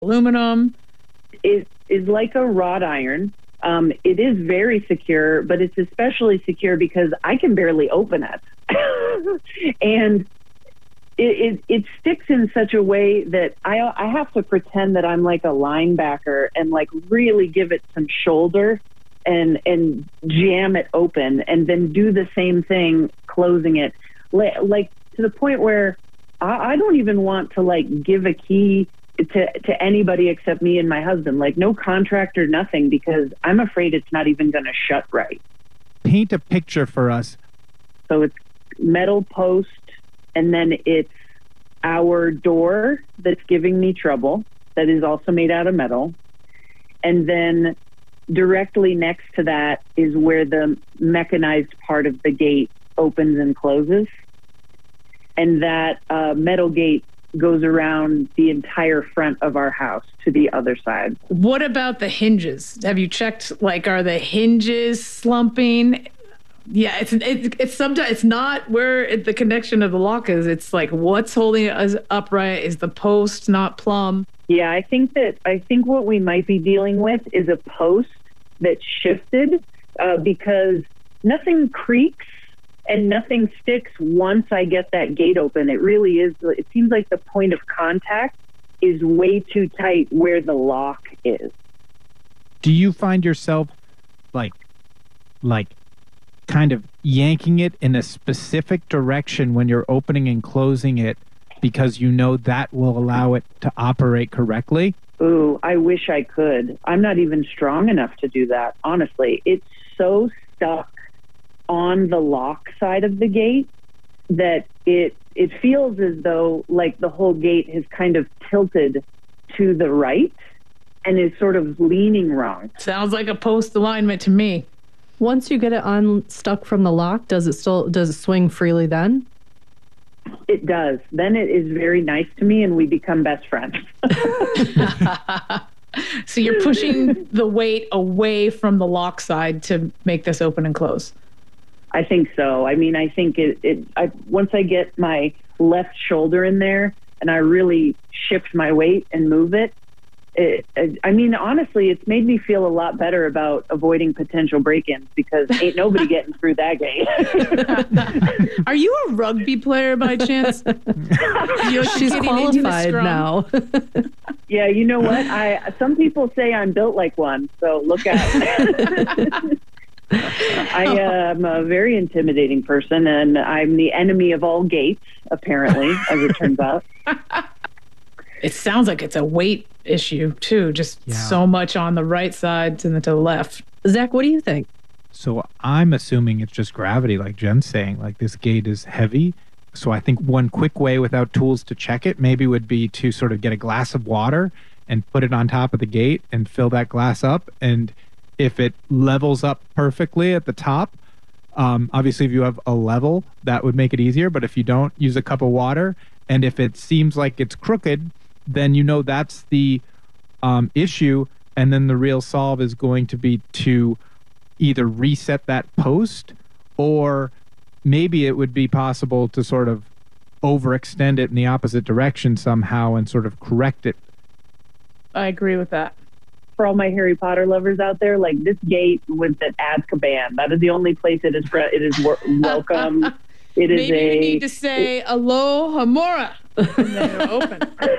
aluminum? It is like a wrought iron. It is very secure, but it's especially secure because I can barely open it. And it sticks in such a way that I have to pretend that I'm like a linebacker and like really give it some shoulder and jam it open, and then do the same thing closing it, like to the point where I don't even want to like give a key to anybody except me and my husband, like no contractor, nothing, because I'm afraid it's not even going to shut right. Paint a picture for us. So it's metal post, and then it's our door that's giving me trouble, that is also made out of metal. And then directly next to that is where the mechanized part of the gate opens and closes. And that metal gate goes around the entire front of our house to the other side. What about the hinges? Have you checked, like, are the hinges slumping? Yeah, it's sometimes it's not where the connection of the lock is. It's like what's holding us upright is the post, not plumb. Yeah, I think what we might be dealing with is a post that's shifted because nothing creaks and nothing sticks once I get that gate open. It really is. It seems like the point of contact is way too tight where the lock is. Do you find yourself like kind of yanking it in a specific direction when you're opening and closing it because you know that will allow it to operate correctly? Ooh, I wish I could. I'm not even strong enough to do that, honestly. It's so stuck on the lock side of the gate that it feels as though like the whole gate has kind of tilted to the right and is sort of leaning wrong. Sounds like a post alignment to me. Once you get it unstuck from the lock, does it swing freely then? It does. Then it is very nice to me and we become best friends. So you're pushing the weight away from the lock side to make this open and close. I think so. I mean, I think once I get my left shoulder in there and I really shift my weight and move it, I mean, honestly, it's made me feel a lot better about avoiding potential break-ins because ain't nobody getting through that gate. Are you a rugby player by chance? She's qualified now. Yeah, you know what? Some people say I'm built like one, so look out. I am a very intimidating person, and I'm the enemy of all gates, apparently, as it turns out. It sounds like it's a weight issue, too. Just so much on the right side to the left. Zach, what do you think? So I'm assuming it's just gravity, like Jen's saying. Like this gate is heavy. So I think one quick way without tools to check it maybe would be to sort of get a glass of water and put it on top of the gate and fill that glass up. And if it levels up perfectly at the top, obviously if you have a level, that would make it easier. But if you don't, use a cup of water. And if it seems like it's crooked, then you know that's the issue. And then the real solve is going to be to either reset that post, or maybe it would be possible to sort of overextend it in the opposite direction somehow and sort of correct it. I agree with that. For all my Harry Potter lovers out there, like this gate was at Azkaban. That is the only place it is welcome. It is Maybe you need to say Aloha Mora. And then it'll open.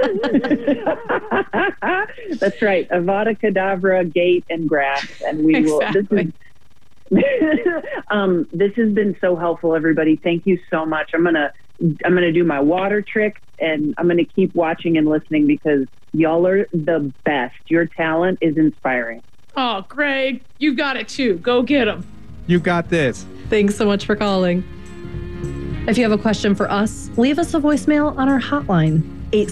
That's right. Avada Kedavra, gate, and grass. And we exactly. will. This has been so helpful, everybody. Thank you so much. I'm gonna do my water trick, and I'm gonna keep watching and listening because y'all are the best. Your talent is inspiring. Oh, Greg, you got it too. Go get them. You got this. Thanks so much for calling. If you have a question for us, leave us a voicemail on our hotline,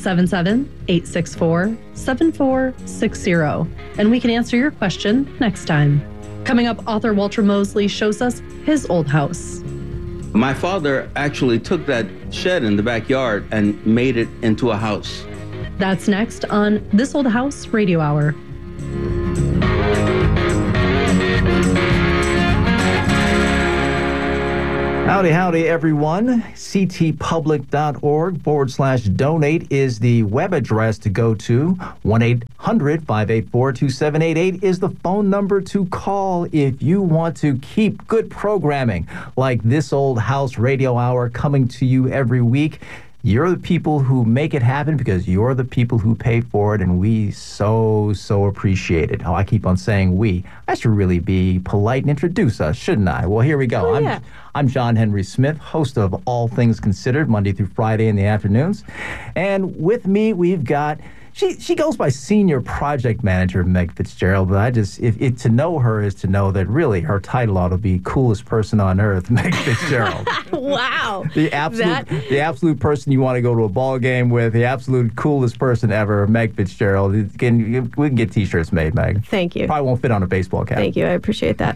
877-864-7460, and we can answer your question next time. Coming up, author Walter Mosley shows us his old house. My father actually took that shed in the backyard and made it into a house. That's next on This Old House Radio Hour. Howdy, everyone. ctpublic.org/donate is the web address to go to. 1-800-584-2788 is the phone number to call if you want to keep good programming like This Old House Radio Hour coming to you every week. You're the people who make it happen because you're the people who pay for it, and we so appreciate it. Oh, I keep on saying we. I should really be polite and introduce us, shouldn't I? Well, here we go. I'm John Henry Smith, host of All Things Considered, Monday through Friday in the afternoons. And with me, we've got... She goes by Senior Project Manager Meg Fitzgerald, but I just, if to know her is to know that really her title ought to be Coolest Person on Earth, Meg Fitzgerald. Wow. The absolute person you want to go to a ball game with, the absolute coolest person ever, Meg Fitzgerald. We can get T-shirts made, Meg. Thank you. Probably won't fit on a baseball cap. Thank you. I appreciate that.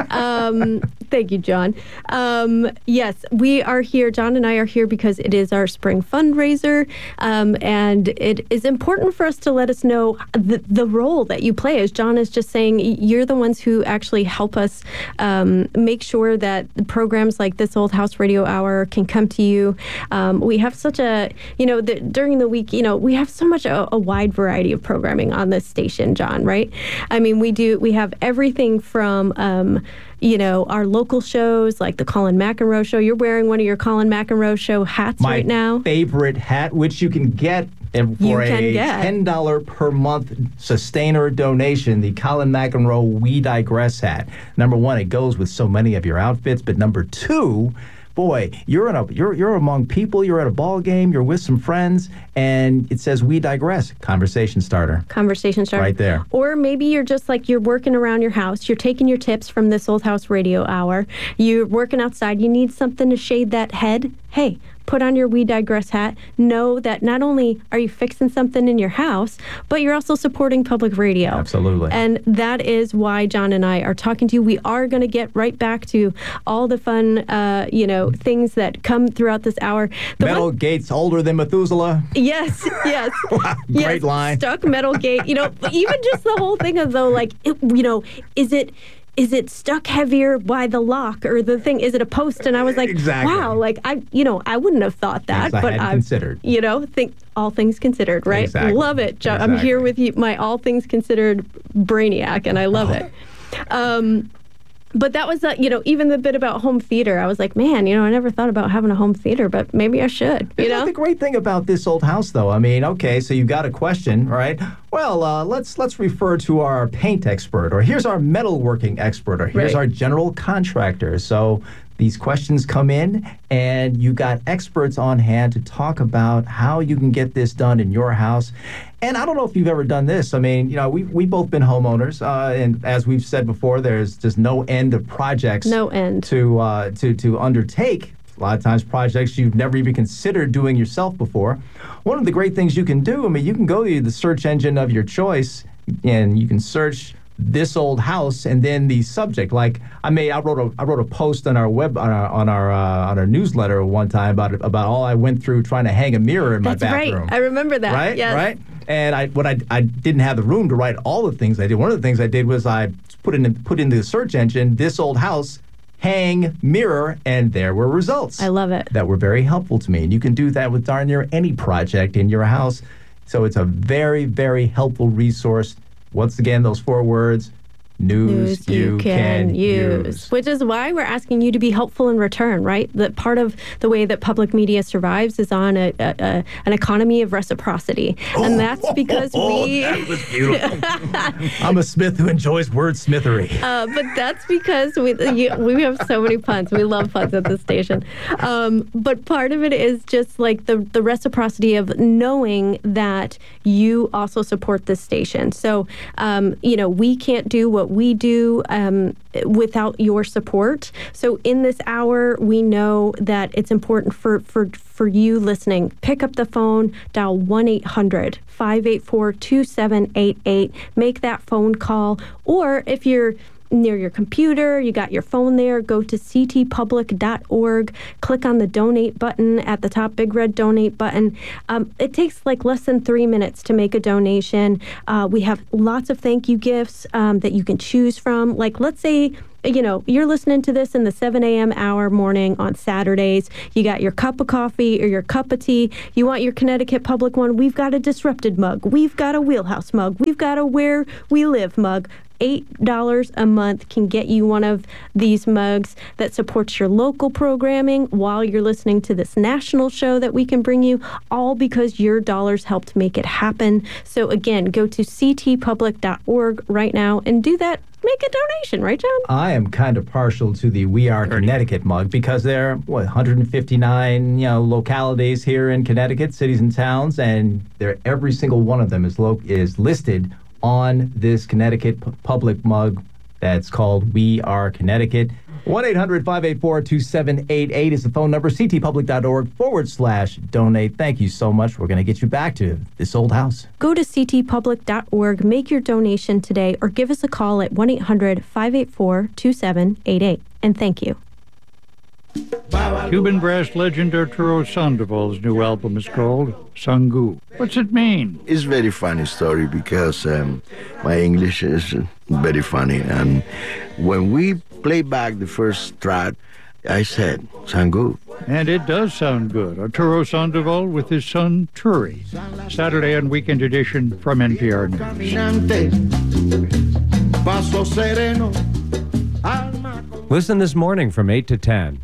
Thank you, John. Yes, we are here. John and I are here because it is our spring fundraiser, and it is important for us to let us know the role that you play. As John is just saying, you're the ones who actually help us make sure that the programs like This Old House Radio Hour can come to you. We have such a, during the week, we have so much a wide variety of programming on this station, John, right? I mean, we have everything from, our local shows like the Colin McEnroe Show. You're wearing one of your Colin McEnroe Show hats right now. My favorite hat, which you can get for a $10 per month sustainer donation, the Colin McEnroe We Digress hat. Number one, it goes with so many of your outfits, but number two, boy, you're among people, you're at a ball game, you're with some friends, and it says We Digress, conversation starter. Conversation starter. Right there. Or maybe you're just like, you're working around your house, you're taking your tips from This Old House Radio Hour, you're working outside, you need something to shade that head. Hey, put on your We Digress hat. Know that not only are you fixing something in your house, but you're also supporting public radio. Absolutely. And that is why John and I are talking to you. We are going to get right back to all the fun, things that come throughout this hour. Metal gates older than Methuselah. Yes. Great line. Stuck metal gate. Even just the whole thing of though, like, is it stuck heavier by the lock or the thing? Is it a post? And I was like, exactly. Wow, like I wouldn't have thought that, but I've considered. Think all things considered, right? Exactly. Love it. Exactly. I'm here with you, my all things considered brainiac, and I love it. But that was, even the bit about home theater. I was like, man, I never thought about having a home theater, but maybe I should. Isn't the great thing about This Old House, though? I mean, okay, so you've got a question, right? Well, let's refer to our paint expert, or here's our metalworking expert, or here's our general contractor. So these questions come in, and you got experts on hand to talk about how you can get this done in your house. And I don't know if you've ever done this. I mean, we've both been homeowners, and as we've said before, there's just no end of projects. No end. To undertake. A lot of times projects you've never even considered doing yourself before. One of the great things you can do, you can go to the search engine of your choice, and you can search This Old House, and then the subject. Like I wrote a post on our web on our newsletter one time about all I went through trying to hang a mirror in my bathroom. Right. I remember that. Right. Yes. Right. And I didn't have the room to write all the things I did. One of the things I did was I put in the search engine This Old House hang mirror, and there were results. I love it. That were very helpful to me. And you can do that with darn near any project in your house. So it's a very, very helpful resource. Once again, those 4 words, news you can use. Which is why we're asking you to be helpful in return, right? That part of the way that public media survives is on an economy of reciprocity. And that's because that was beautiful. I'm a Smith who enjoys wordsmithery. But that's because we have so many puns. We love puns at this station. But part of it is just like the reciprocity of knowing that you also support this station. So, we can't do what we do without your support. So in this hour, we know that it's important for you listening. Pick up the phone, dial 1-800-584-2788. Make that phone call. Or if you're near your computer, you got your phone there, go to ctpublic.org, click on the donate button at the top, big red donate button. It takes like less than 3 minutes to make a donation. We have lots of thank you gifts that you can choose from. Like, let's say you're listening to this in the 7 a.m. hour morning on Saturdays. You got your cup of coffee or your cup of tea. You want your Connecticut Public one. We've got a Disrupted mug. We've got a Wheelhouse mug. We've got a Where We Live mug. $8 a month can get you one of these mugs that supports your local programming while you're listening to this national show that we can bring you, all because your dollars helped make it happen. So again, go to ctpublic.org right now and do that. Make a donation, right, John? I am kind of partial to the We Are Connecticut mug because there are, 159, localities here in Connecticut, cities and towns, and every single one of them is listed on this Connecticut Public mug that's called We Are Connecticut. 1-800-584-2788 is the phone number. ctpublic.org/donate. Thank you so much. We're going to get you back to this old house. Go to ctpublic.org, make your donation today, or give us a call at 1-800-584-2788. And thank you. Cuban brass legend Arturo Sandoval's new album is called Sangu. What's it mean? It's a very funny story because my English is very funny. And when we played back the first track, I said, Sangu. And it does sound good. Arturo Sandoval with his son, Turi. Saturday and Weekend Edition from NPR News. Listen this morning from 8 to 10.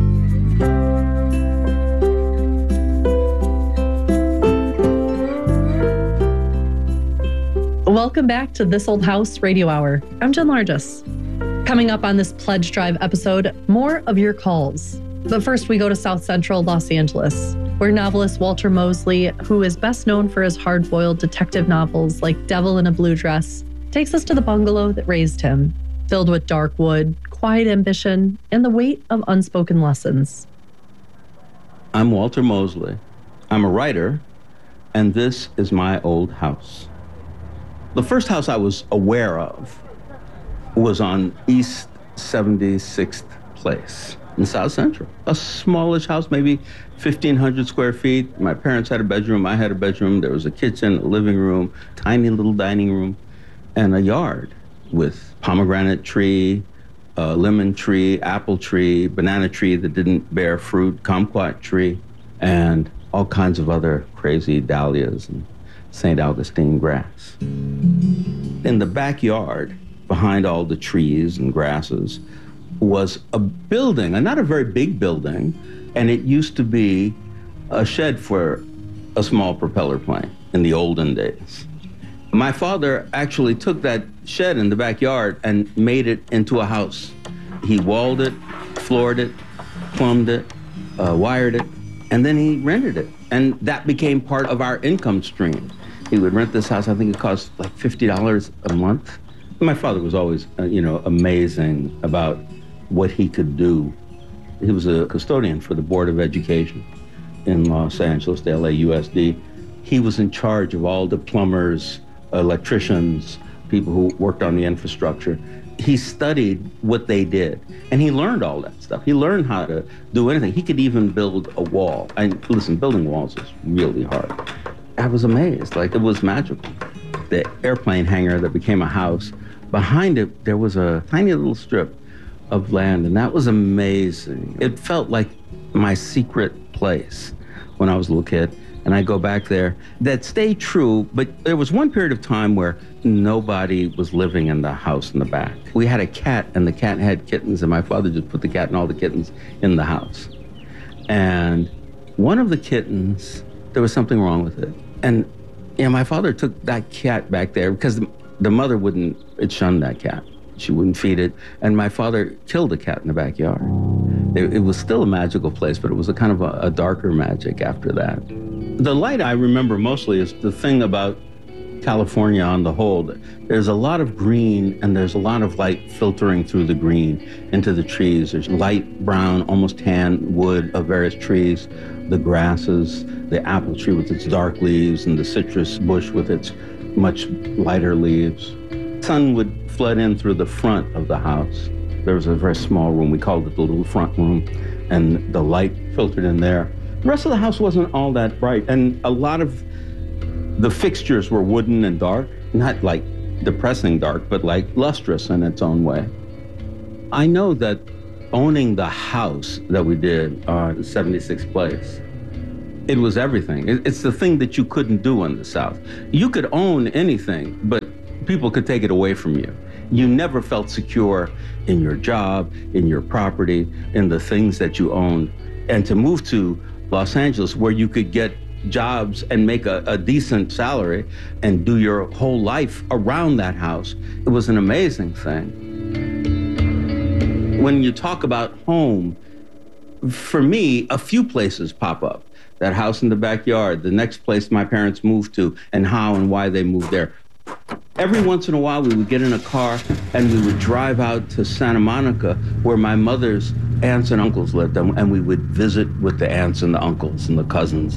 Welcome back to This Old House Radio Hour. I'm Jen Largess. Coming up on this Pledge Drive episode, more of your calls. But first, we go to South Central Los Angeles, where novelist Walter Mosley, who is best known for his hard-boiled detective novels like Devil in a Blue Dress, takes us to the bungalow that raised him, filled with dark wood, quiet ambition, and the weight of unspoken lessons. I'm Walter Mosley. I'm a writer, and this is my old house. The first house I was aware of was on East 76th Place in South Central. A smallish house, maybe 1,500 square feet. My parents had a bedroom, I had a bedroom. There was a kitchen, a living room, tiny little dining room, and a yard with pomegranate tree, lemon tree, apple tree, banana tree that didn't bear fruit, kumquat tree, and all kinds of other crazy dahlias and St. Augustine grass. In the backyard, behind all the trees and grasses, was a building, not a very big building, and it used to be a shed for a small propeller plane in the olden days. My father actually took that shed in the backyard and made it into a house. He walled it, floored it, plumbed it, wired it, and then he rented it. And that became part of our income stream. He would rent this house. I think it cost like $50 a month. My father was always, amazing about what he could do. He was a custodian for the Board of Education in Los Angeles, the LAUSD. He was in charge of all the plumbers, electricians, people who worked on the infrastructure. He studied what they did, and he learned all that stuff. He learned how to do anything. He could even build a wall. And listen, building walls is really hard. I was amazed, like it was magical. The airplane hangar that became a house, behind it, there was a tiny little strip of land, and that was amazing. It felt like my secret place when I was a little kid, and I go back there. That stayed true, but there was one period of time where nobody was living in the house in the back. We had a cat, and the cat had kittens, and my father just put the cat and all the kittens in the house. And one of the kittens, there was something wrong with it. And my father took that cat back there because the mother it shunned that cat. She wouldn't feed it. And my father killed the cat in the backyard. It was still a magical place, but it was a kind of a darker magic after that. The light I remember mostly is the thing about California on the whole. There's a lot of green, and there's a lot of light filtering through the green into the trees. There's light brown, almost tan wood of various trees, the grasses, the apple tree with its dark leaves, and the citrus bush with its much lighter leaves. Sun would flood in through the front of the house. There was a very small room. We called it the little front room, and the light filtered in there. The rest of the house wasn't all that bright, and a lot of the fixtures were wooden and dark, not like depressing dark, but like lustrous in its own way. I know that owning the house that we did on 76th Place, it was everything. It's the thing that you couldn't do in the South. You could own anything, but people could take it away from you. You never felt secure in your job, in your property, in the things that you owned. And to move to Los Angeles, where you could get jobs and make a decent salary and do your whole life around that house, it was an amazing thing. When you talk about home, for me, a few places pop up. That house in the backyard, the next place my parents moved to, and how and why they moved there. Every once in a while, we would get in a car and we would drive out to Santa Monica, where my mother's aunts and uncles lived, and we would visit with the aunts and the uncles and the cousins.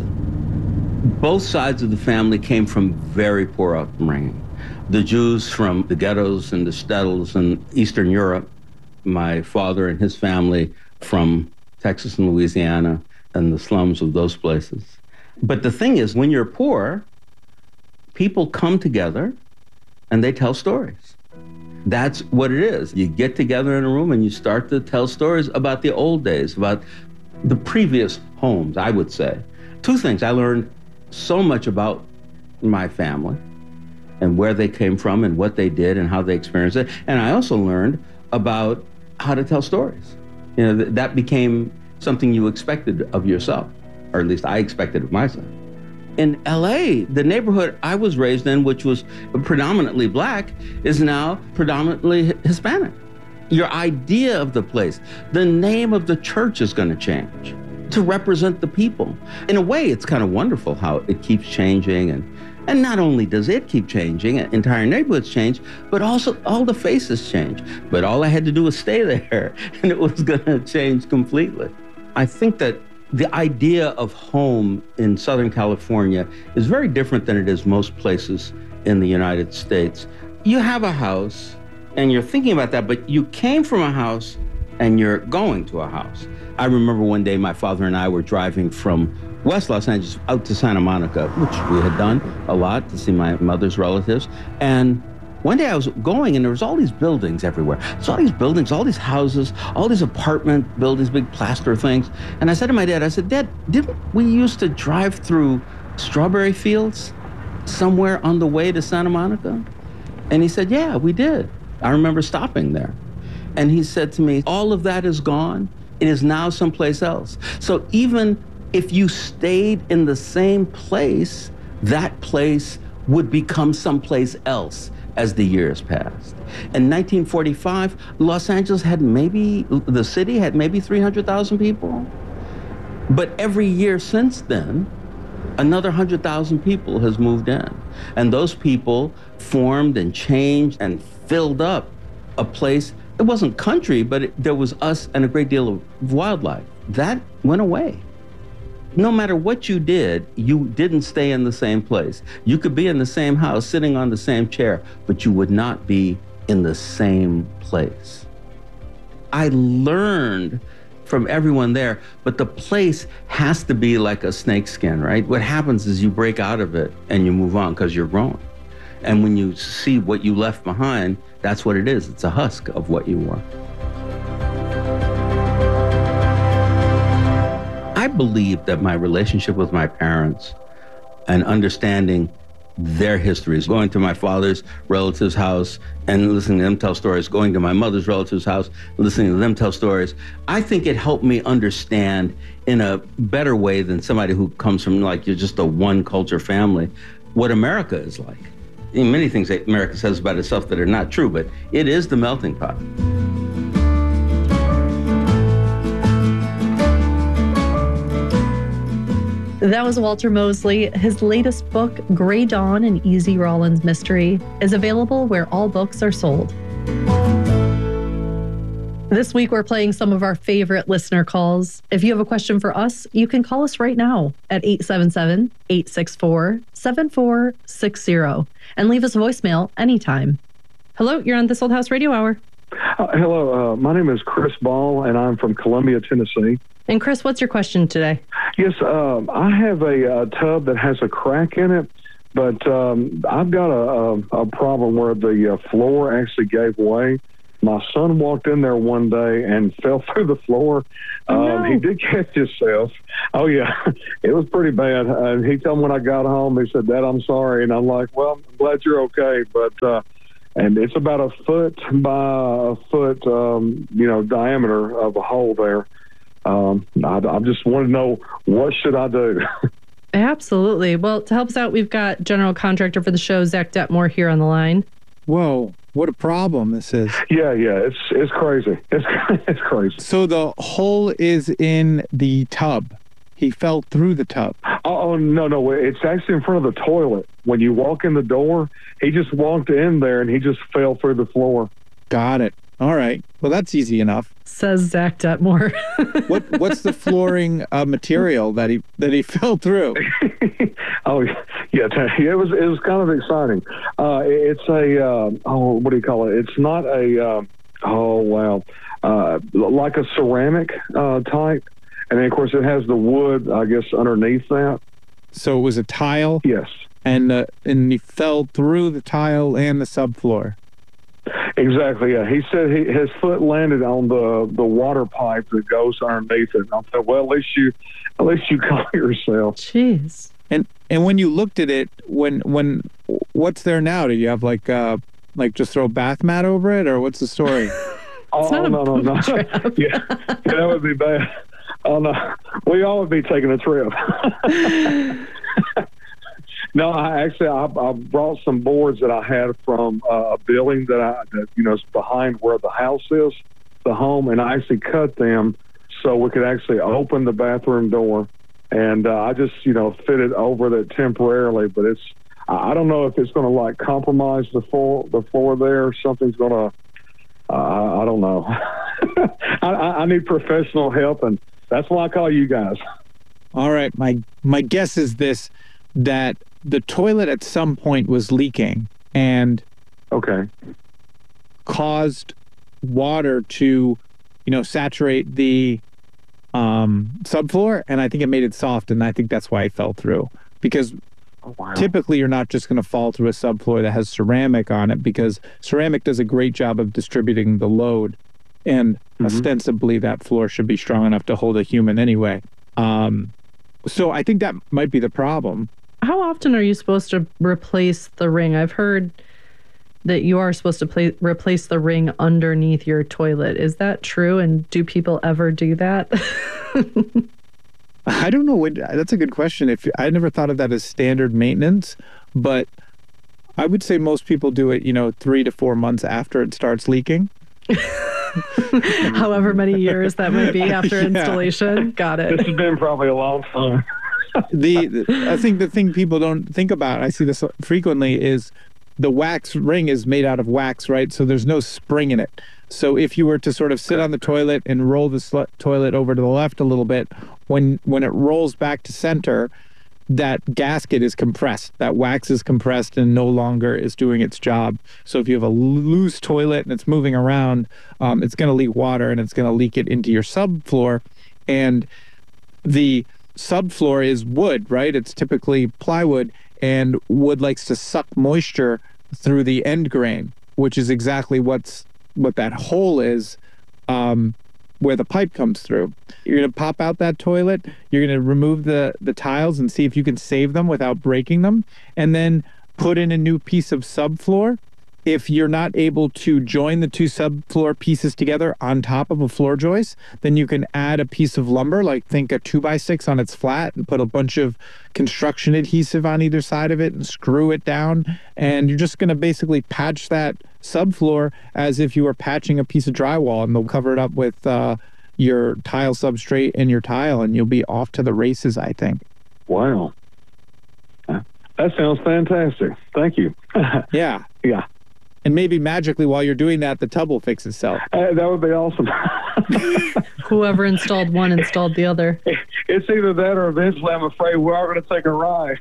Both sides of the family came from very poor upbringing. The Jews from the ghettos and the shtetls in Eastern Europe, my father and his family from Texas and Louisiana and the slums of those places. But the thing is, when you're poor, people come together and they tell stories. That's what it is. You get together in a room and you start to tell stories about the old days, about the previous homes, I would say. Two things. I learned so much about my family and where they came from and what they did and how they experienced it. And I also learned about how to tell stories. You know, that became something you expected of yourself, or at least I expected of myself. In LA, the neighborhood I was raised in, which was predominantly black, is now predominantly Hispanic. Your idea of the place, the name of the church is going to change to represent the people. In a way, it's kind of wonderful how it keeps changing. And not only does it keep changing, entire neighborhoods change, but also all the faces change. But all I had to do was stay there, and it was going to change completely. I think that the idea of home in Southern California is very different than it is most places in the United States. You have a house, and you're thinking about that, but you came from a house, and you're going to a house. I remember one day my father and I were driving from West Los Angeles out to Santa Monica, which we had done a lot to see my mother's relatives. And one day I was going and there was all these buildings everywhere. So all these buildings, all these houses, all these apartment buildings, big plaster things. And I said to my dad, I said, Dad, didn't we used to drive through strawberry fields somewhere on the way to Santa Monica? And he said, yeah, we did. I remember stopping there. And he said to me, all of that is gone. It is now someplace else. So even if you stayed in the same place, that place would become someplace else as the years passed. In 1945, Los Angeles had the city had maybe 300,000 people. But every year since then, another 100,000 people has moved in. And those people formed and changed and filled up a place. It wasn't country, but there was us and a great deal of wildlife. That went away. No matter what you did, you didn't stay in the same place. You could be in the same house, sitting on the same chair, but you would not be in the same place. I learned from everyone there, but the place has to be like a snakeskin, right? What happens is you break out of it and you move on because you're growing. And when you see what you left behind, that's what it is. It's a husk of what you were. I believe that my relationship with my parents and understanding their histories, going to my father's relative's house and listening to them tell stories, going to my mother's relative's house, listening to them tell stories, I think it helped me understand in a better way than somebody who comes from like you're just a one culture family, what America is like. In many things that America says about itself that are not true, but it is the melting pot. That was Walter Mosley. His latest book, Grey Dawn, an Easy Rawlins Mystery, is available where all books are sold. This week, we're playing some of our favorite listener calls. If you have a question for us, you can call us right now at 877-864-7460 and leave us a voicemail anytime. Hello, you're on This Old House Radio Hour. Hello, my name is Chris Ball, and I'm from Columbia, Tennessee. And Chris, what's your question today? Yes, I have a tub that has a crack in it, but I've got a problem where the floor actually gave way, My son walked in there one day and fell through the floor. He did catch himself. Oh, yeah. It was pretty bad. He told me when I got home, he said, Dad, I'm sorry. And I'm like, well, I'm glad you're okay. But and it's about a foot by a foot, diameter of a hole there. I just want to know, what should I do? Absolutely. Well, to help us out, we've got general contractor for the show, Zach Detmore, here on the line. Whoa, what a problem this is. Yeah, it's crazy. It's crazy. So the hole is in the tub. He fell through the tub. Oh, no. It's actually in front of the toilet. When you walk in the door, he just walked in there and he just fell through the floor. Got it. All right. Well, that's easy enough. Says Zach Detmore. What's the flooring material that he fell through? Oh, yeah. It was kind of exciting. It's a what do you call it? It's not a like a ceramic type, and then of course it has the wood, I guess, underneath that. So it was a tile. Yes. And he fell through the tile and the subfloor. Exactly. Yeah. He said his foot landed on the water pipe that goes underneath it. And I said, well, at least you caught yourself. Jeez. And when you looked at it, when what's there now? Do you have like just throw a bath mat over it, or what's the story? No. Yeah, that would be bad. Oh no, we all would be taking a trip. No, I brought some boards that I had from a building that is behind where the house is, the home, and I actually cut them so we could actually open the bathroom door, and I just fitted over that temporarily. But I don't know if it's going to like compromise the floor there. Something's going to I don't know. I need professional help, and that's why I call you guys. All right, my guess is this, that the toilet at some point was leaking and caused water to, saturate the subfloor, and I think it made it soft, and I think that's why it fell through. Because typically you're not just going to fall through a subfloor that has ceramic on it, because ceramic does a great job of distributing the load, and ostensibly that floor should be strong enough to hold a human anyway. So I think that might be the problem. How often are you supposed to replace the ring? I've heard that you are supposed to replace the ring underneath your toilet. Is that true? And do people ever do that? I don't know. That's a good question. I never thought of that as standard maintenance, but I would say most people do it, 3 to 4 months after it starts leaking. However many years that might be after installation. Got it. This has been probably a long time. I think the thing people don't think about, I see this frequently, is the wax ring is made out of wax, right? So there's no spring in it. So if you were to sort of sit on the toilet and roll the toilet over to the left a little bit, when it rolls back to center, that gasket is compressed. That wax is compressed and no longer is doing its job. So if you have a loose toilet and it's moving around, it's going to leak water and it's going to leak it into your subfloor. And the subfloor is wood, right? It's typically plywood, and wood likes to suck moisture through the end grain, which is exactly what that hole is, where the pipe comes through. You're going to pop out that toilet, you're going to remove the tiles and see if you can save them without breaking them, and then put in a new piece of subfloor. If you're not able to join the two subfloor pieces together on top of a floor joist, then you can add a piece of lumber, like think a 2x6 on its flat, and put a bunch of construction adhesive on either side of it and screw it down. And you're just going to basically patch that subfloor as if you were patching a piece of drywall, and they'll cover it up with your tile substrate and your tile, and you'll be off to the races, I think. Wow. That sounds fantastic. Thank you. Yeah. Yeah. And maybe magically while you're doing that, the tub will fix itself. That would be awesome. Whoever installed one installed the other. It's either that or eventually I'm afraid we are going to take a ride.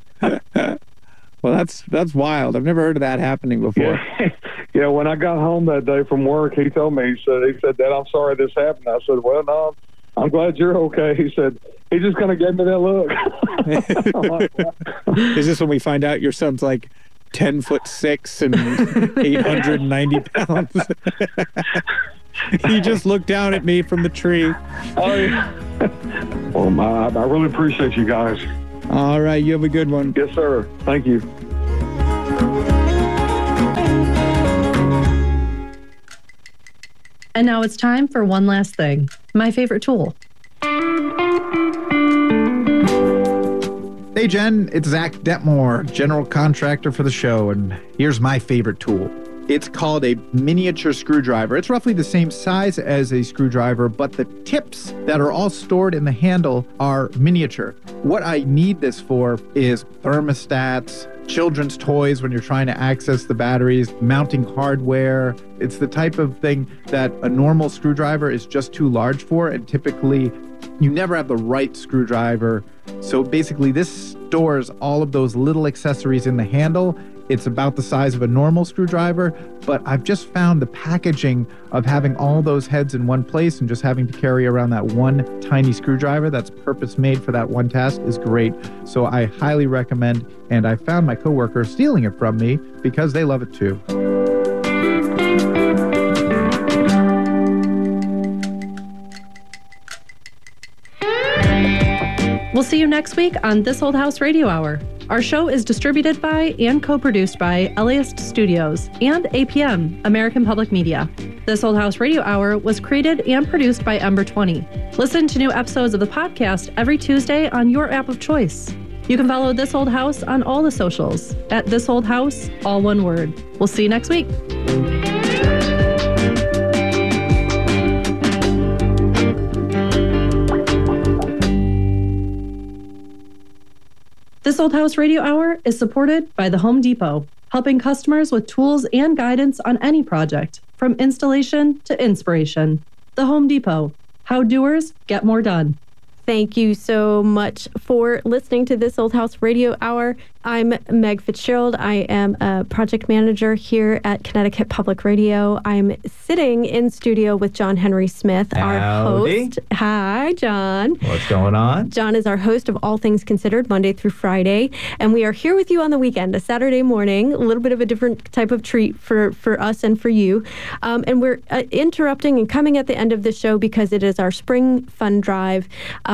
Well, that's wild. I've never heard of that happening before. Yeah, when I got home that day from work, he told me, he said, Dad, I'm sorry this happened. I said, well, no, I'm glad you're okay. He said, he just kind of gave me that look. Is this when we find out your son's like 10'6" and 890 pounds. He just looked down at me from the tree. Oh, yeah. Well, I really appreciate you guys. All right, you have a good one. Yes, sir. Thank you. And now it's time for one last thing. My favorite tool. Hey, Jen, it's Zach Detmore, general contractor for the show, and here's my favorite tool. It's called a miniature screwdriver. It's roughly the same size as a screwdriver, but the tips that are all stored in the handle are miniature. What I need this for is thermostats, children's toys when you're trying to access the batteries, mounting hardware. It's the type of thing that a normal screwdriver is just too large for, and typically you never have the right screwdriver. So basically this stores all of those little accessories in the handle. It's about the size of a normal screwdriver, but I've just found the packaging of having all those heads in one place and just having to carry around that one tiny screwdriver that's purpose-made for that one task is great. So I highly recommend, and I found my coworker stealing it from me because they love it too. We'll see you next week on This Old House Radio Hour. Our show is distributed by and co-produced by LAist Studios and APM, American Public Media. This Old House Radio Hour was created and produced by Ember 20. Listen to new episodes of the podcast every Tuesday on your app of choice. You can follow This Old House on all the socials at This Old House, all one word. We'll see you next week. This Old House Radio Hour is supported by the Home Depot, helping customers with tools and guidance on any project, from installation to inspiration. The Home Depot, how doers get more done. Thank you so much for listening to This Old House Radio Hour. I'm Meg Fitzgerald. I am a project manager here at Connecticut Public Radio. I'm sitting in studio with John Henry Smith, our host. Hi, John. What's going on? John is our host of All Things Considered, Monday through Friday. And we are here with you on the weekend, a Saturday morning, a little bit of a different type of treat for us and for you. And we're interrupting and coming at the end of the show because it is our spring fund drive.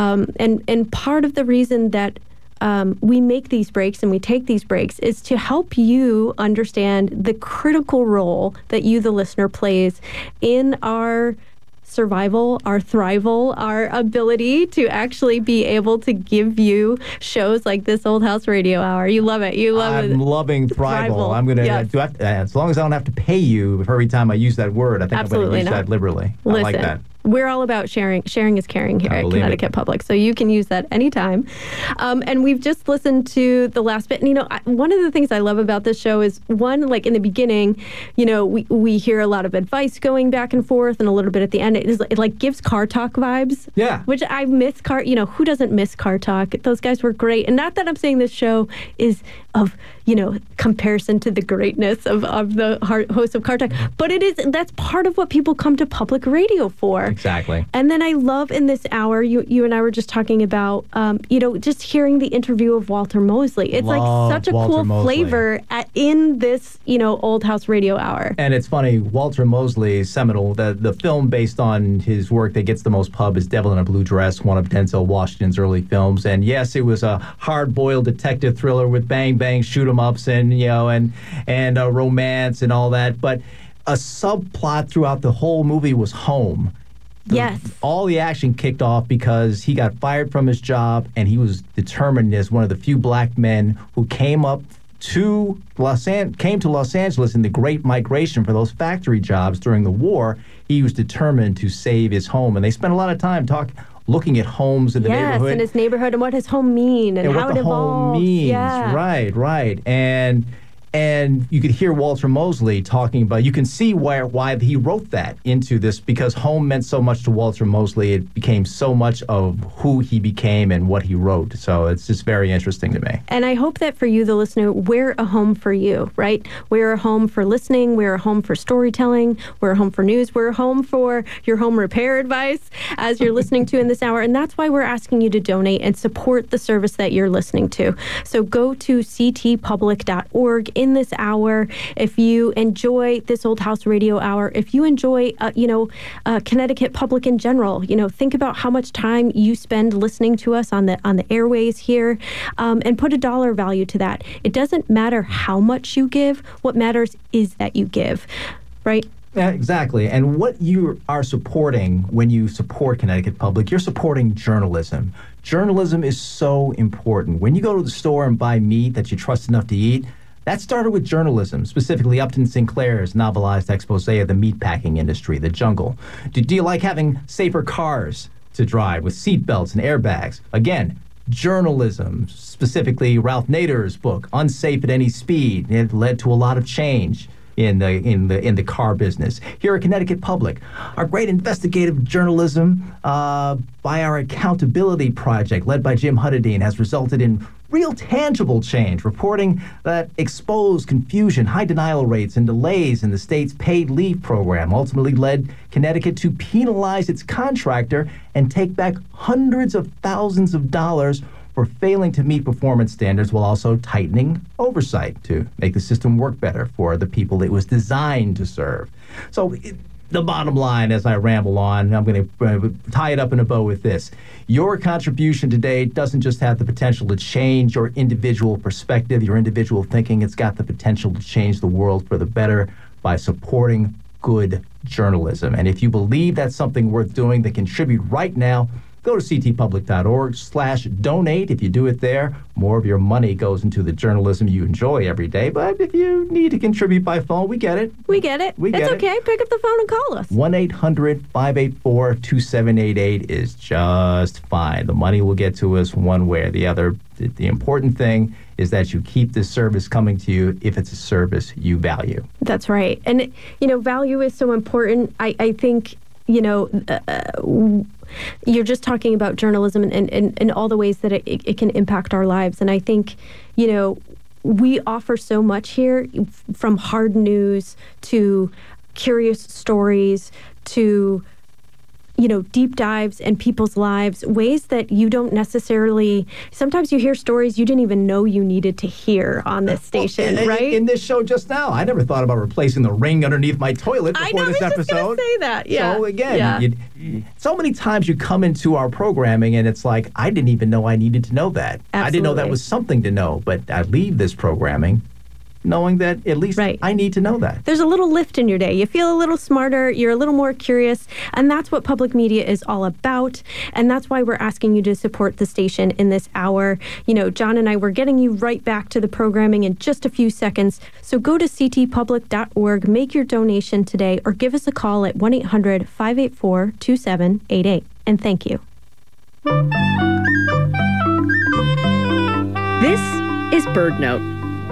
And part of the reason that we make these breaks and we take these breaks is to help you understand the critical role that you, the listener, plays in our survival, our thrival, our ability to actually be able to give you shows like This Old House Radio Hour. You love it. You love it. I'm loving thrival. I'm going to, as long as I don't have to pay you for every time I use that word, I think I'm going to use that liberally. Listen, I like that. We're all about sharing. Sharing is caring here at Connecticut Public. So you can use that anytime. And we've just listened to the last bit. And, one of the things I love about this show is, one, like in the beginning, we hear a lot of advice going back and forth, and a little bit at the end. It like gives car talk vibes. Yeah. Which I miss car. Who doesn't miss car talk? Those guys were great. And not that I'm saying this show is of, comparison to the greatness of the host of Car Talk, but that's part of what people come to public radio for. Exactly. And then I love in this hour, you and I were just talking about, just hearing the interview of Walter Mosley. It's like such a cool flavor in this, Old House Radio Hour. And it's funny, Walter Mosley, seminal, the film based on his work that gets the most pub is Devil in a Blue Dress, one of Denzel Washington's early films. And yes, it was a hard-boiled detective thriller with bang, shoot-'em-ups and, and romance and all that. But a subplot throughout the whole movie was home. Yes. All the action kicked off because he got fired from his job, and he was determined as one of the few black men who came to Los Angeles in the Great Migration for those factory jobs during the war. He was determined to save his home, and they spent a lot of time looking at homes in the neighborhood. Yes, in his neighborhood, and what his home mean, and how it evolves. Home means. Yeah. Right. And you could hear Walter Mosley talking about, you can see why he wrote that into this, because home meant so much to Walter Mosley. It became so much of who he became and what he wrote. So it's just very interesting to me. And I hope that for you, the listener, we're a home for you, right? We're a home for listening. We're a home for storytelling. We're a home for news. We're a home for your home repair advice as you're listening to in this hour. And that's why we're asking you to donate and support the service that you're listening to. So go to ctpublic.org. In in this hour, if you enjoy This Old House Radio Hour, if you enjoy, Connecticut Public in general, think about how much time you spend listening to us on the airways here, and put a dollar value to that. It doesn't matter how much you give. What matters is that you give, right? Yeah, exactly. And what you are supporting when you support Connecticut Public, you're supporting journalism. Journalism is so important. When you go to the store and buy meat that you trust enough to eat, that started with journalism, specifically Upton Sinclair's novelized expose of the meatpacking industry, the jungle. Do you like having safer cars to drive with seatbelts and airbags? Again, journalism, specifically Ralph Nader's book, Unsafe at Any Speed. It led to a lot of change in the car business. Here at Connecticut Public, our great investigative journalism by our Accountability Project, led by Jim Huddadine, has resulted in real tangible change, reporting that exposed confusion, high denial rates, and delays in the state's paid leave program ultimately led Connecticut to penalize its contractor and take back hundreds of thousands of dollars for failing to meet performance standards, while also tightening oversight to make the system work better for the people it was designed to serve. So the bottom line, as I ramble on, I'm going to tie it up in a bow with this. Your contribution today doesn't just have the potential to change your individual perspective, your individual thinking. It's got the potential to change the world for the better by supporting good journalism. And if you believe that's something worth doing, then contribute right now. Go to ctpublic.org/donate. If you do it there, more of your money goes into the journalism you enjoy every day. But if you need to contribute by phone, we get it. We get it. It's okay. Pick up the phone and call us. 1-800-584-2788 is just fine. The money will get to us one way or the other. The important thing is that you keep this service coming to you if it's a service you value. That's right. And, value is so important. I think, you're just talking about journalism and all the ways that it can impact our lives. And I think, we offer so much here, from hard news to curious stories to, deep dives in people's lives, ways that you don't necessarily, sometimes you hear stories you didn't even know you needed to hear on this station, right? In this show just now, I never thought about replacing the ring underneath my toilet before this episode. I was just going to say that, yeah. So again, so many times you come into our programming and it's like, I didn't even know I needed to know that. Absolutely. I didn't know that was something to know, but I leave this programming knowing that at least I need to know that. There's a little lift in your day. You feel a little smarter. You're a little more curious. And that's what public media is all about. And that's why we're asking you to support the station in this hour. John and I, we're getting you right back to the programming in just a few seconds. So go to ctpublic.org, make your donation today, or give us a call at 1-800-584-2788. And thank you. This is BirdNote.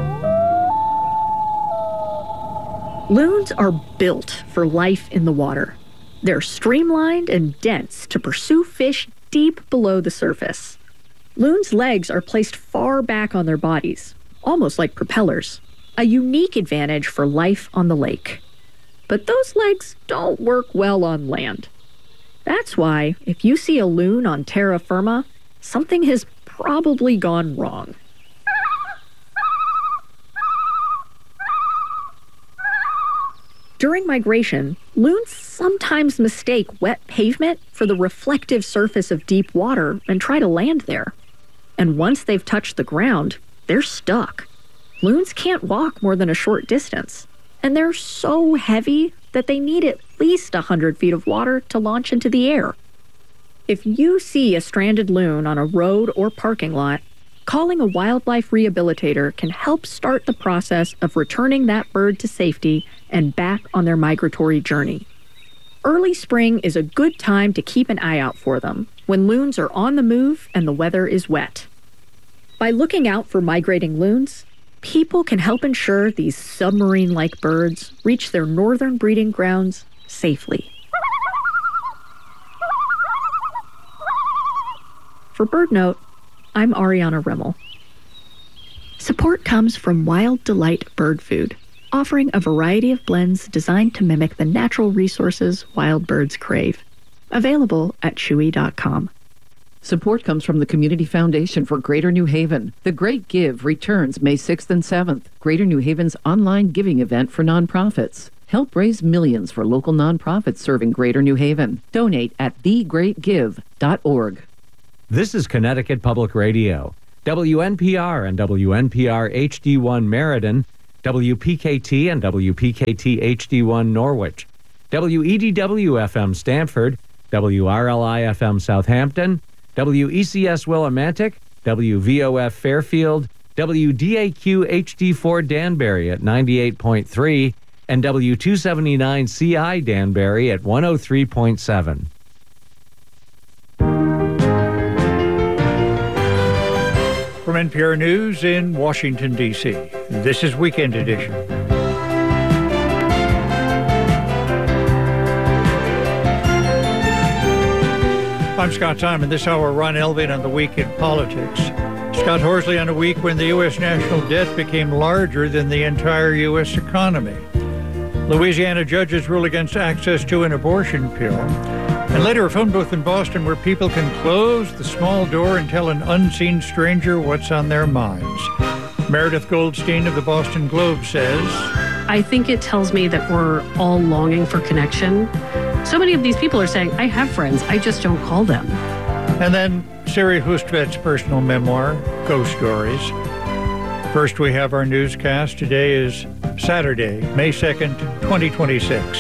Loons are built for life in the water. They're streamlined and dense to pursue fish deep below the surface. Loons' legs are placed far back on their bodies, almost like propellers, a unique advantage for life on the lake. But those legs don't work well on land. That's why, if you see a loon on terra firma, something has probably gone wrong. During migration, loons sometimes mistake wet pavement for the reflective surface of deep water and try to land there. And once they've touched the ground, they're stuck. Loons can't walk more than a short distance, and they're so heavy that they need at least 100 feet of water to launch into the air. If you see a stranded loon on a road or parking lot, calling a wildlife rehabilitator can help start the process of returning that bird to safety and back on their migratory journey. Early spring is a good time to keep an eye out for them, when loons are on the move and the weather is wet. By looking out for migrating loons, people can help ensure these submarine-like birds reach their northern breeding grounds safely. For BirdNote, I'm Ariana Rimmel. Support comes from Wild Delight Bird Food, offering a variety of blends designed to mimic the natural resources wild birds crave. Available at chewy.com. Support comes from the Community Foundation for Greater New Haven. The Great Give returns May 6th and 7th. Greater New Haven's online giving event for nonprofits. Help raise millions for local nonprofits serving Greater New Haven. Donate at thegreatgive.org. This is Connecticut Public Radio. WNPR and WNPR HD1 Meriden, WPKT and WPKT HD1 Norwich, WEDW-FM Stamford, WRLI-FM Southampton, WECS Willimantic, WVOF Fairfield, WDAQ HD4 Danbury at 98.3, and W279CI Danbury at 103.7. From NPR News in Washington, D.C., this is Weekend Edition. I'm Scott Simon. This hour, Ron Elving on the Week in Politics. Scott Horsley on a week when the U.S. national debt became larger than the entire U.S. economy. Louisiana judges rule against access to an abortion pill. And later, a phone booth in Boston where people can close the small door and tell an unseen stranger what's on their minds. Meredith Goldstein of the Boston Globe says, I think it tells me that we're all longing for connection. So many of these people are saying, I have friends, I just don't call them. And then Siri Hustvedt's personal memoir, Ghost Stories. First, we have our newscast. Today is Saturday, May 2nd, 2026.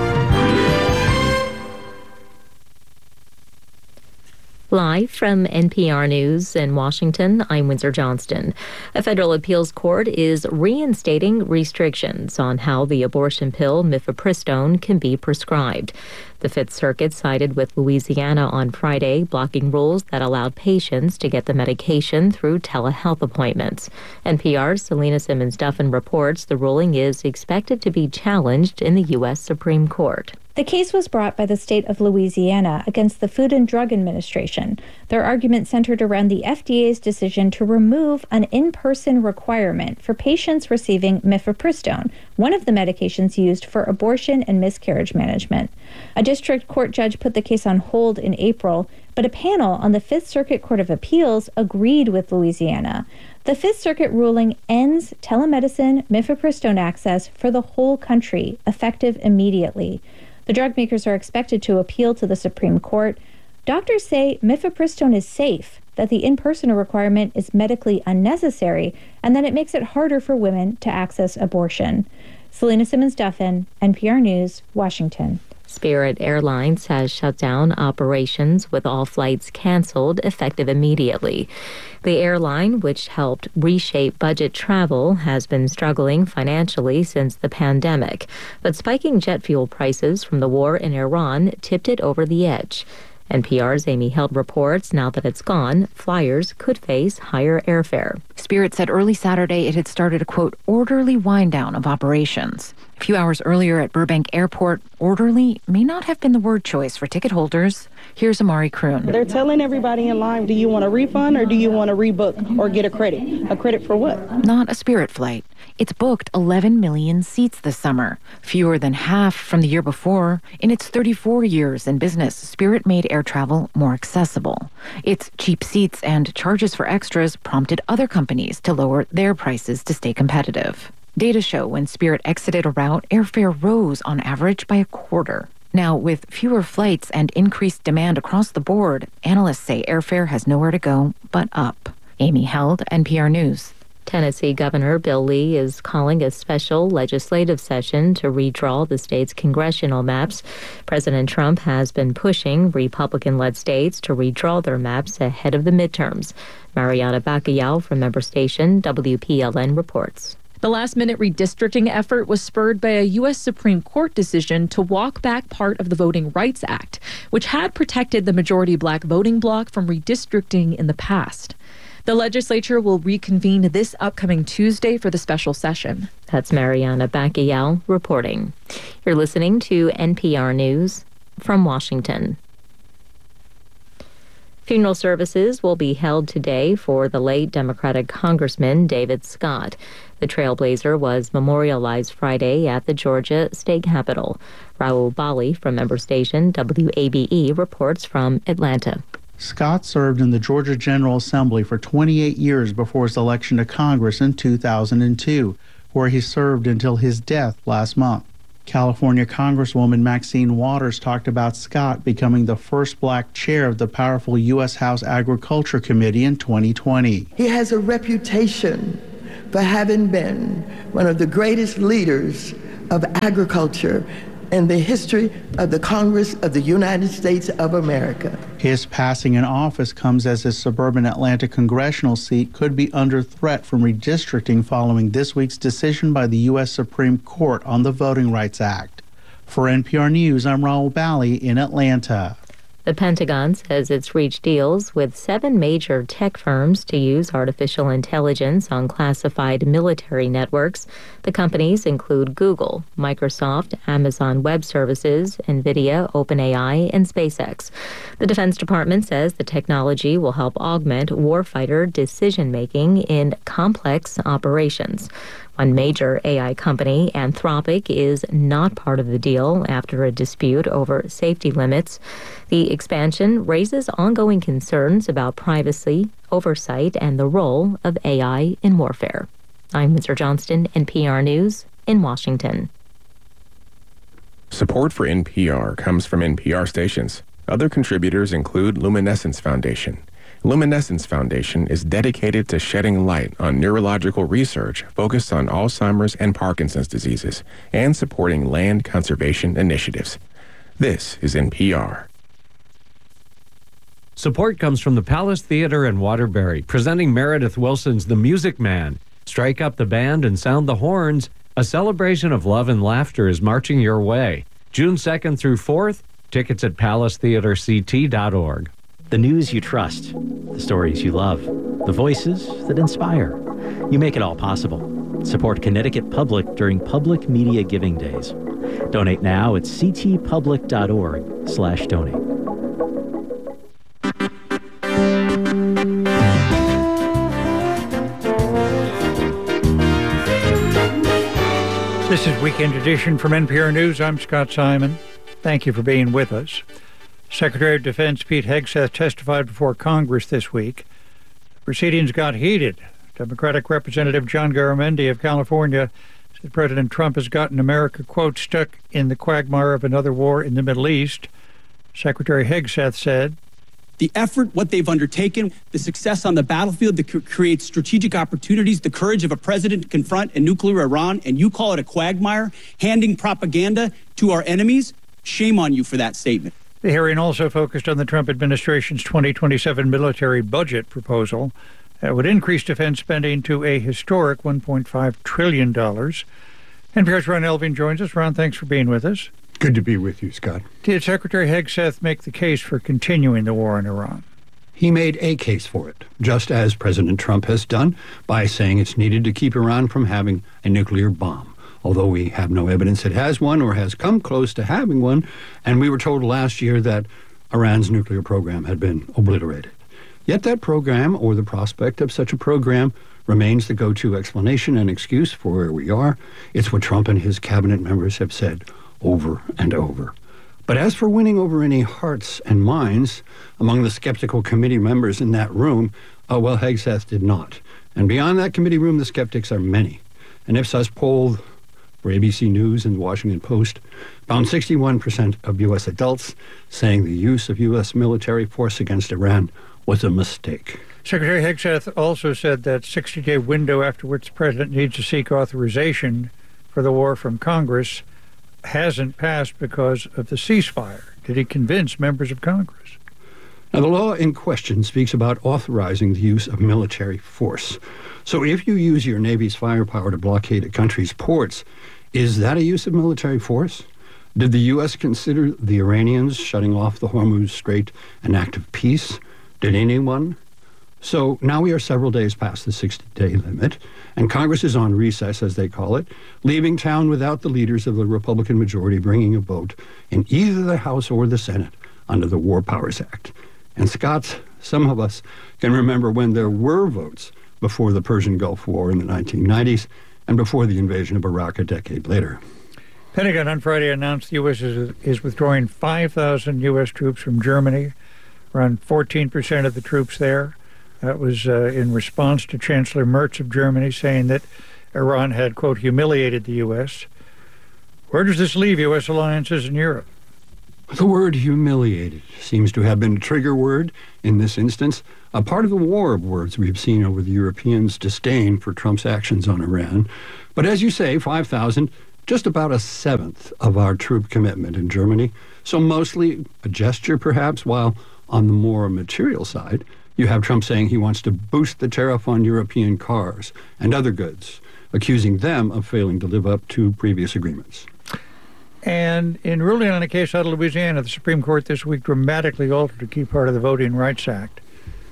Live from NPR News in Washington, I'm Windsor Johnston. A federal appeals court is reinstating restrictions on how the abortion pill mifepristone can be prescribed. The Fifth Circuit sided with Louisiana on Friday, blocking rules that allowed patients to get the medication through telehealth appointments. NPR's Selena Simmons-Duffin reports the ruling is expected to be challenged in the U.S. Supreme Court. The case was brought by the state of Louisiana against the Food and Drug Administration. Their argument centered around the FDA's decision to remove an in-person requirement for patients receiving mifepristone, one of the medications used for abortion and miscarriage management. A district court judge put the case on hold in April, but a panel on the Fifth Circuit Court of Appeals agreed with Louisiana. The Fifth Circuit ruling ends telemedicine mifepristone access for the whole country, effective immediately. The drug makers are expected to appeal to the Supreme Court. Doctors say mifepristone is safe, that the in-person requirement is medically unnecessary, and that it makes it harder for women to access abortion. Selena Simmons-Duffin, NPR News, Washington. Spirit Airlines has shut down operations with all flights canceled effective immediately. The airline, which helped reshape budget travel, has been struggling financially since the pandemic, but spiking jet fuel prices from the war in Iran tipped it over the edge. NPR's Amy Held reports now that it's gone, flyers could face higher airfare. Spirit said early Saturday it had started a, quote, orderly wind down of operations. A few hours earlier at Burbank Airport, orderly may not have been the word choice for ticket holders. Here's Amari Kroon. They're telling everybody in line, do you want a refund or do you want to rebook or get a credit? A credit for what? Not a Spirit flight. It's booked 11 million seats this summer, fewer than half from the year before. In its 34 years in business, Spirit made air travel more accessible. Its cheap seats and charges for extras prompted other companies to lower their prices to stay competitive. Data show when Spirit exited a route, airfare rose on average by a quarter. Now, with fewer flights and increased demand across the board, analysts say airfare has nowhere to go but up. Amy Held, NPR News. Tennessee Governor Bill Lee is calling a special legislative session to redraw the state's congressional maps. President Trump has been pushing Republican-led states to redraw their maps ahead of the midterms. Mariana Bacayao from member station WPLN reports. The last-minute redistricting effort was spurred by a U.S. Supreme Court decision to walk back part of the Voting Rights Act, which had protected the majority black voting bloc from redistricting in the past. The legislature will reconvene this upcoming Tuesday for the special session. That's Mariana Bacayao reporting. You're listening to NPR News from Washington. Funeral services will be held today for the late Democratic Congressman David Scott. The trailblazer was memorialized Friday at the Georgia State Capitol. Raul Bali from member station WABE reports from Atlanta. Scott served in the Georgia General Assembly for 28 years before his election to Congress in 2002, where he served until his death last month. California Congresswoman Maxine Waters talked about Scott becoming the first black chair of the powerful U.S. House Agriculture Committee in 2020. He has a reputation for having been one of the greatest leaders of agriculture in the history of the Congress of the United States of America. His passing in office comes as his suburban Atlanta congressional seat could be under threat from redistricting following this week's decision by the U.S. Supreme Court on the Voting Rights Act. For NPR News, I'm Raul Bally in Atlanta. The Pentagon says it's reached deals with 7 major tech firms to use artificial intelligence on classified military networks. The companies include Google, Microsoft, Amazon Web Services, NVIDIA, OpenAI, and SpaceX. The Defense Department says the technology will help augment warfighter decision-making in complex operations. One major AI company, Anthropic, is not part of the deal after a dispute over safety limits. The expansion raises ongoing concerns about privacy, oversight, and the role of AI in warfare. I'm Windsor Johnston, NPR News in Washington. Support for NPR comes from NPR stations. Other contributors include Luminescence Foundation. Luminescence Foundation is dedicated to shedding light on neurological research focused on Alzheimer's and Parkinson's diseases and supporting land conservation initiatives. This is NPR. Support comes from the Palace Theater in Waterbury, presenting Meredith Wilson's The Music Man. Strike up the band and sound the horns. A celebration of love and laughter is marching your way. June 2nd through 4th. Tickets at palacetheaterct.org. The news you trust, the stories you love, the voices that inspire. You make it all possible. Support Connecticut Public during Public Media Giving Days. Donate now at ctpublic.org/donate. This is Weekend Edition from NPR News. I'm Scott Simon. Thank you for being with us. Secretary of Defense Pete Hegseth testified before Congress this week. The proceedings got heated. Democratic Representative John Garamendi of California said President Trump has gotten America, quote, stuck in the quagmire of another war in the Middle East. Secretary Hegseth said, the effort, what they've undertaken, the success on the battlefield that creates strategic opportunities, the courage of a president to confront a nuclear Iran, and you call it a quagmire, handing propaganda to our enemies? Shame on you for that statement. The hearing also focused on the Trump administration's 2027 military budget proposal that would increase defense spending to a historic $1.5 trillion. NPR's Ron Elving joins us. Ron, thanks for being with us. Good to be with you, Scott. Did Secretary Hegseth make the case for continuing the war in Iran? He made a case for it, just as President Trump has done by saying it's needed to keep Iran from having a nuclear bomb. Although we have no evidence it has one or has come close to having one, and we were told last year that Iran's nuclear program had been obliterated. Yet that program, or the prospect of such a program, remains the go-to explanation and excuse for where we are. It's what Trump and his cabinet members have said over and over. But as for winning over any hearts and minds among the skeptical committee members in that room, well, Hegseth did not. And beyond that committee room, the skeptics are many. An Ipsos poll for ABC News and the Washington Post found 61% of U.S. adults saying the use of U.S. military force against Iran was a mistake. Secretary Hegseth also said that 60-day window after which the president needs to seek authorization for the war from Congress hasn't passed because of the ceasefire. Did he convince members of Congress? Now, the law in question speaks about authorizing the use of military force. So if you use your Navy's firepower to blockade a country's ports, is that a use of military force? Did the U.S. consider the Iranians shutting off the Hormuz Strait an act of peace? Did anyone? So now we are several days past the 60-day limit, and Congress is on recess, as they call it, leaving town without the leaders of the Republican majority bringing a vote in either the House or the Senate under the War Powers Act. And Scots, some of us can remember when there were votes before the Persian Gulf War in the 1990s and before the invasion of Iraq a decade later. Pentagon on Friday announced the U.S. is withdrawing 5,000 U.S. troops from Germany, around 14% of the troops there. That was in response to Chancellor Merz of Germany saying that Iran had, quote, humiliated the U.S. Where does this leave U.S. alliances in Europe? The word humiliated seems to have been a trigger word in this instance, a part of the war of words we've seen over the Europeans' disdain for Trump's actions on Iran. But as you say, 5,000, just about a seventh of our troop commitment in Germany. So mostly a gesture, perhaps, while on the more material side, you have Trump saying he wants to boost the tariff on European cars and other goods, accusing them of failing to live up to previous agreements. And in ruling on a case out of Louisiana, the Supreme Court this week dramatically altered a key part of the Voting Rights Act.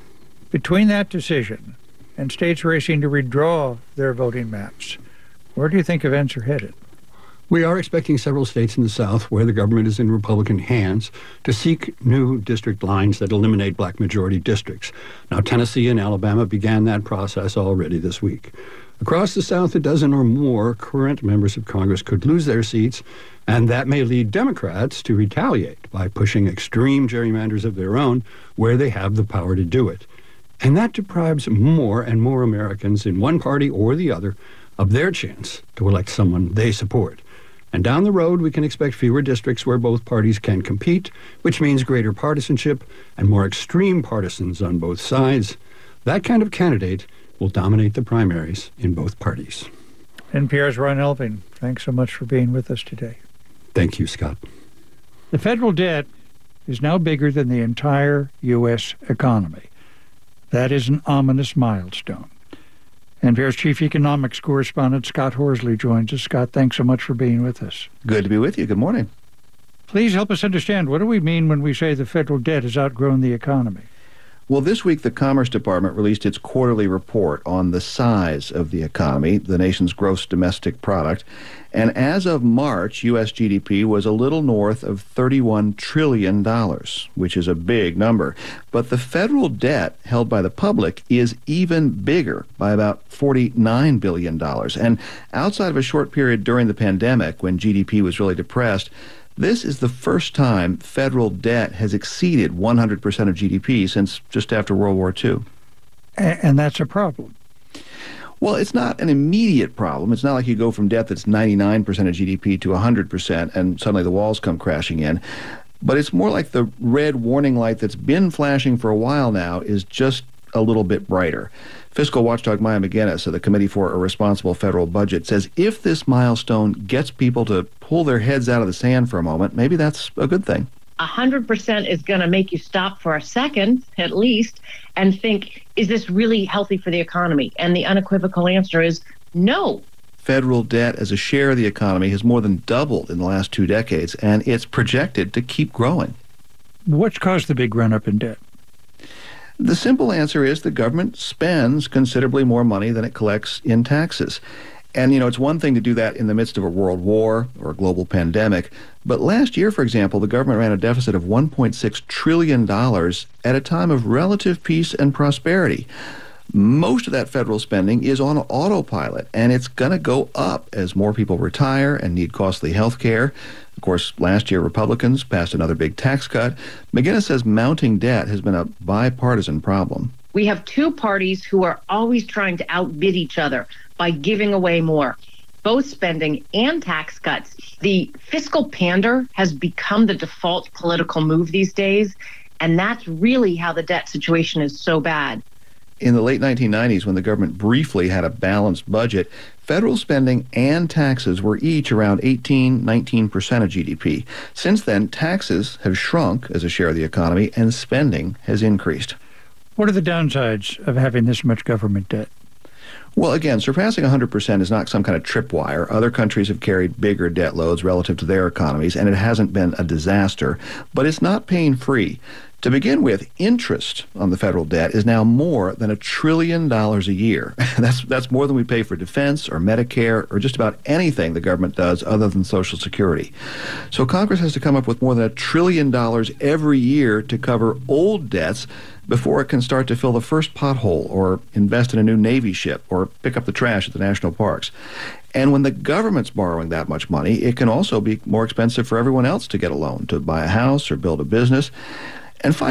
Between that decision and states racing to redraw their voting maps, where do you think events are headed? We are expecting several states in the South where the government is in Republican hands to seek new district lines that eliminate black majority districts. Now, Tennessee and Alabama began that process already this week. Across the South, a dozen or more current members of Congress could lose their seats, and that may lead Democrats to retaliate by pushing extreme gerrymanders of their own where they have the power to do it. And that deprives more and more Americans in one party or the other of their chance to elect someone they support. And down the road, we can expect fewer districts where both parties can compete, which means greater partisanship and more extreme partisans on both sides. That kind of candidate will dominate the primaries in both parties. NPR's Ron Elving, thanks so much for being with us today. Thank you, Scott. The federal debt is now bigger than the entire U.S. economy. That is an ominous milestone. NPR's chief economics correspondent Scott Horsley joins us. Scott, thanks so much for being with us. Good to be with you. Good morning. Please help us understand, what do we mean when we say the federal debt has outgrown the economy? Well, this week, the Commerce Department released its quarterly report on the size of the economy, the nation's gross domestic product. And as of March, U.S. GDP was a little north of $31 trillion, which is a big number. But the federal debt held by the public is even bigger, by about $49 billion. And outside of a short period during the pandemic, when GDP was really depressed, this is the first time federal debt has exceeded 100% of GDP since just after World War II. And that's a problem. Well, it's not an immediate problem. It's not like you go from debt that's 99% of GDP to 100% and suddenly the walls come crashing in. But it's more like the red warning light that's been flashing for a while now is just a little bit brighter. Fiscal watchdog Maya McGinnis of the Committee for a Responsible Federal Budget says if this milestone gets people to pull their heads out of the sand for a moment, maybe that's a good thing. 100% is going to make you stop for a second, at least, and think, is this really healthy for the economy? And the unequivocal answer is no. Federal debt as a share of the economy has more than doubled in the last 2 decades, and it's projected to keep growing. What's caused the big run-up in debt? The simple answer is the government spends considerably more money than it collects in taxes. And, it's one thing to do that in the midst of a world war or a global pandemic. But last year, for example, the government ran a deficit of $1.6 trillion at a time of relative peace and prosperity. Most of that federal spending is on autopilot, and it's going to go up as more people retire and need costly health care. Of course, last year, Republicans passed another big tax cut. McGinnis says mounting debt has been a bipartisan problem. We have two parties who are always trying to outbid each other by giving away more, both spending and tax cuts. The fiscal pander has become the default political move these days, and that's really how the debt situation is so bad. In the late 1990s, when the government briefly had a balanced budget, federal spending and taxes were each around 18-19% of GDP. Since then, taxes have shrunk as a share of the economy, and spending has increased. What are the downsides of having this much government debt? Well, again, surpassing 100% is not some kind of tripwire. Other countries have carried bigger debt loads relative to their economies, and it hasn't been a disaster. But it's not pain-free. To begin with, interest on the federal debt is now more than $1 trillion a year. That's more than we pay for defense or Medicare or just about anything the government does other than Social Security. So Congress has to come up with more than $1 trillion every year to cover old debts before it can start to fill the first pothole or invest in a new Navy ship or pick up the trash at the national parks. And when the government's borrowing that much money, it can also be more expensive for everyone else to get a loan, to buy a house or build a business. And finally,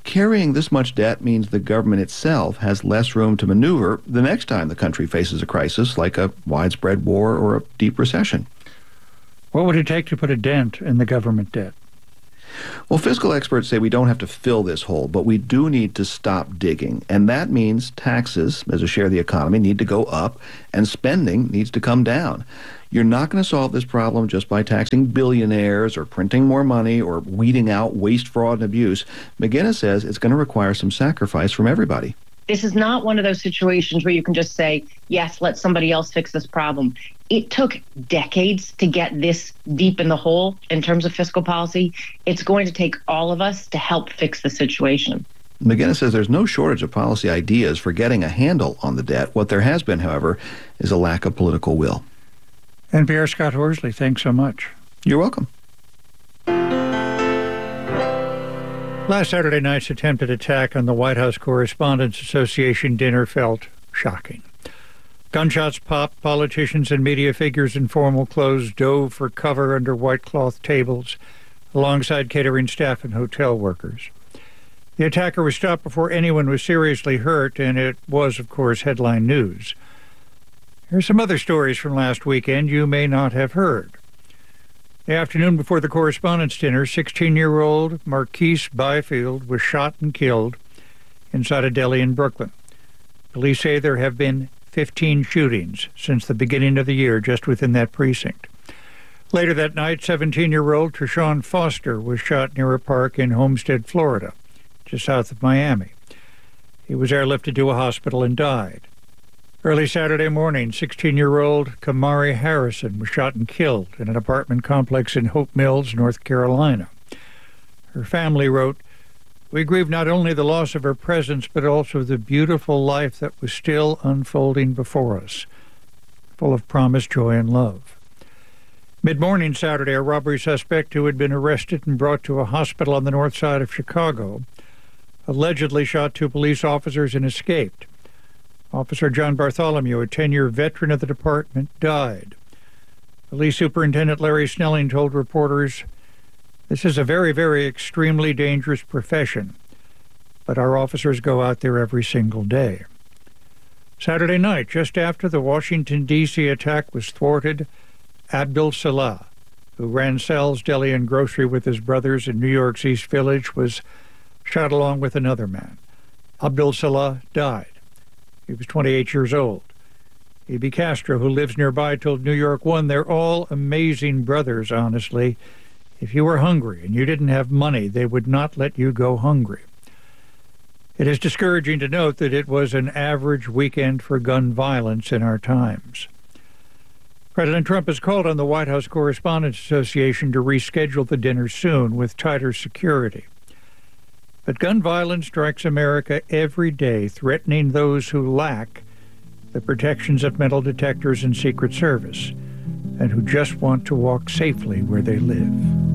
Carrying this much debt means the government itself has less room to maneuver the next time the country faces a crisis like a widespread war or a deep recession. What would it take to put a dent in the government debt? Well, fiscal experts say we don't have to fill this hole, but we do need to stop digging. And that means taxes, as a share of the economy, need to go up, and spending needs to come down. You're not going to solve this problem just by taxing billionaires or printing more money or weeding out waste, fraud, and abuse. McGinnis says it's going to require some sacrifice from everybody. This is not one of those situations where you can just say, yes, let somebody else fix this problem. It took decades to get this deep in the hole in terms of fiscal policy. It's going to take all of us to help fix the situation. McGinnis says there's no shortage of policy ideas for getting a handle on the debt. What there has been, however, is a lack of political will. NPR Scott Horsley, thanks so much. You're welcome. Last Saturday night's attempted attack on the White House Correspondents Association dinner felt shocking. Gunshots popped, politicians and media figures in formal clothes dove for cover under white cloth tables alongside catering staff and hotel workers. The attacker was stopped before anyone was seriously hurt, and it was, of course, headline news. Here's some other stories from last weekend you may not have heard. The afternoon before the Correspondents' Dinner, 16-year-old Marquise Byfield was shot and killed inside a deli in Brooklyn. Police say there have been 15 shootings since the beginning of the year just within that precinct. Later that night, 17-year-old Treshawn Foster was shot near a park in Homestead, Florida, just south of Miami. He was airlifted to a hospital and died. Early Saturday morning, 16-year-old Kamari Harrison was shot and killed in an apartment complex in Hope Mills, North Carolina. Her family wrote, "We grieve not only the loss of her presence, but also the beautiful life that was still unfolding before us, full of promise, joy, and love." Mid-morning Saturday, a robbery suspect who had been arrested and brought to a hospital on the north side of Chicago allegedly shot 2 police officers and escaped. Officer John Bartholomew, a 10-year veteran of the department, died. Police Superintendent Larry Snelling told reporters, "This is a very, very extremely dangerous profession, but our officers go out there every single day." Saturday night, just after the Washington, D.C. attack was thwarted, Abdul Salah, who ran Sal's Deli and Grocery with his brothers in New York's East Village, was shot along with another man. Abdul Salah died. He was 28 years old. E.B. Castro, who lives nearby, told New York One, "They're all amazing brothers, honestly. If you were hungry and you didn't have money, they would not let you go hungry." It is discouraging to note that it was an average weekend for gun violence in our times. President Trump has called on the White House Correspondents Association to reschedule the dinner soon with tighter security. But gun violence strikes America every day, threatening those who lack the protections of metal detectors and Secret Service, and who just want to walk safely where they live.